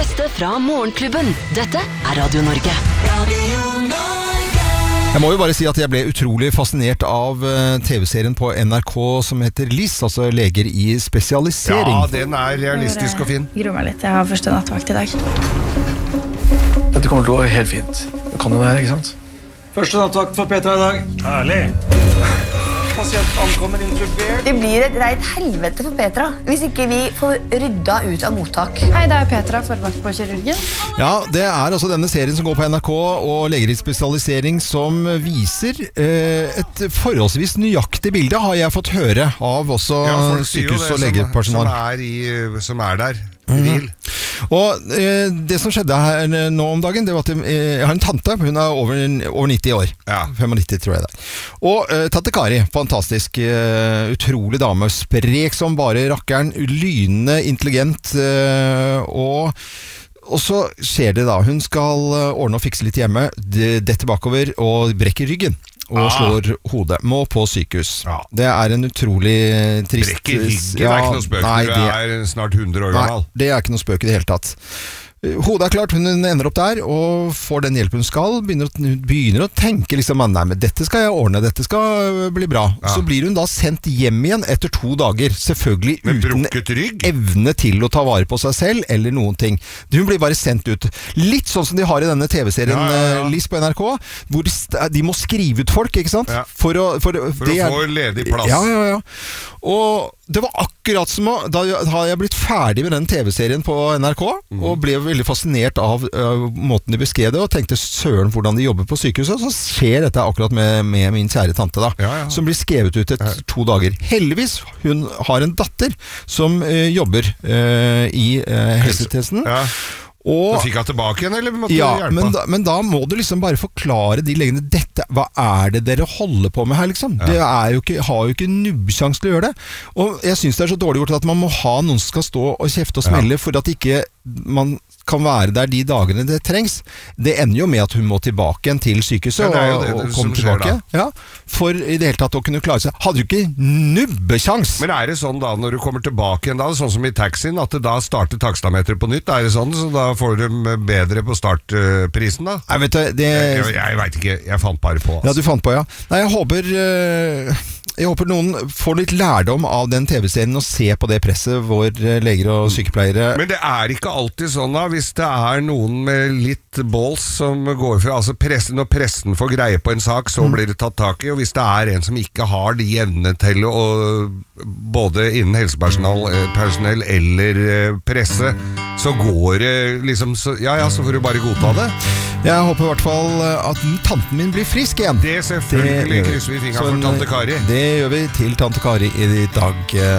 beste fra Morgenklubben. Dette Radio Norge. Jeg må jo bare si at jeg ble utrolig fascinert av TV-serien på NRK som heter LIS, altså Leger i spesialisering. Ja, den realistisk og fin. Gruer meg litt, jeg har første nattevakt i dag. Dette kommer til å gå helt fint. Det kan jo være, ikke sant? Første nattevakt for Petra i dag. Herlig. Pasient ankommer intubert. Det blir et reit helvete for Petra hvis ikke vi får rydda ut av mottak. Hei, det er Petra, forvakt på kirurgen. Ja, det er altså denne serien som går på NRK og Leger i spesialisering som viser et forholdsvis nøyaktig bilde, har jeg fått høre av også sykehus- og legepersonal. Som er der. Og det som skjedde her nå om dagen, det var at jeg har en tante, hun er over 90 år, 95 tror jeg det. Og tante Kari, fantastisk, utrolig dame, sprek som bare rakkeren, lynende intelligent, og så skjer det da, hun skal ordne og fikse litt hjemme, detter bakover og brekker ryggen. Og slår hodet, må på sykehus. Det er en utrolig trist... Brekker ryggen, det er ikke noe spøk. Du er snart 100 år gammel. Nei, det er ikke noe spøk i det hele tatt. Hodet er klart, hun ender opp der og får den hjelpen hun skal, begynner å tenke liksom, nei, men dette skal jeg ordne, dette skal bli bra. Så blir hun da sendt hjem igjen etter 2 dager, selvfølgelig uten evne til å ta vare på seg selv eller noen ting. Hun blir bare sendt ut. Litt sånn som de har i denne TV-serien LIS på NRK, hvor de må skrive ut folk, ikke sant? For å få ledig plass. Ja. Og det var akkurat som da har jeg blitt ferdig med den TV-serien på NRK, og ble veldig fascinert av måten de beskrev det, og tenkte søren hvordan de jobber på sykehuset, og så skjer dette akkurat med min kjære tante da, som blir skrevet ut etter 2 dager. Heldigvis, hun har en datter som jobber i helsetjenesten, Og fikk han tilbake igjen, eller måtte du hjelpe? Men da må du liksom bare forklare de legene hva er det dere holder på med her liksom? Det har jo ikke nubbsjans til å gjøre det. Og jeg synes det er så dårlig gjort at man må ha noen som skal stå og kjefte og smelle for at ikke man kan være der de dagene det trengs. Det ender jo med at hun må tilbake igjen til sykehuset og komme tilbake. For i det hele tatt å kunne klare seg. Hadde du ikke nubbesjans? Men er det sånn da, når du kommer tilbake igjen da, sånn som i taxien, at det da starter takstameteret på nytt? Er det sånn, så da får du bedre på startprisen da? Jeg vet ikke, jeg fant bare på. Ja, du fant på, ja. Nei, jeg håper noen får litt lærdom av den TV-serien og se på det presset vår leger og sykepleiere. Men det er ikke alltid sånn da, hvis det er noen med litt balls som går fra, altså når pressen får greie på en sak, så blir det tatt tak i, og hvis det er en som ikke har de evnene til å, både innen helsepersonell eller presse, så går det liksom, så får du bare godta det. Jeg håper i hvert fall at tanten min blir frisk igjen. Det selvfølgelig krysser vi fingrene for tante Kari. Det gjør vi til tante Kari i dag.